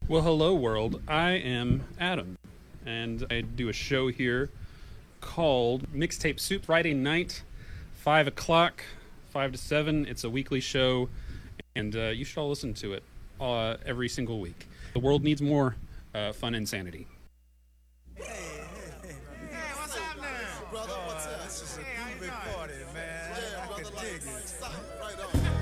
Well, hello, world. I am Adam, and I do a show here called Mixtape Soup Friday night, 5 o'clock, 5 to 7. It's a weekly show, and you should all listen to it every single week. The world needs more fun insanity. Hey, what's up now? Brother, what's up? This is a Hey, how you groovy doing? party, man. Yeah, I brother, can like dig it's it. stop right on.